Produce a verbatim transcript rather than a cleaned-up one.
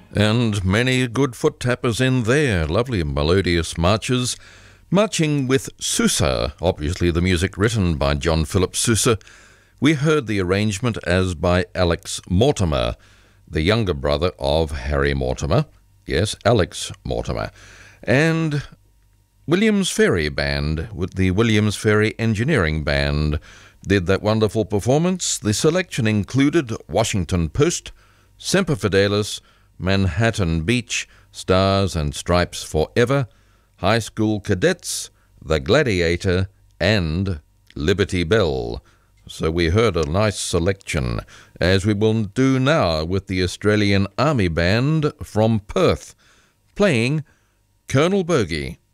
And many good foot tappers in there, lovely melodious marches, marching with Sousa, obviously the music written by John Philip Sousa. We heard the arrangement as by Alex Mortimer, the younger brother of Harry Mortimer. Yes, Alex Mortimer. And Williams Ferry Band, with the Williams Ferry Engineering Band, did that wonderful performance. The selection included Washington Post, Semper Fidelis, Manhattan Beach, Stars and Stripes Forever, High School Cadets, The Gladiator, and Liberty Bell. So we heard a nice selection, as we will do now with the Australian Army Band from Perth, playing Colonel Bogey.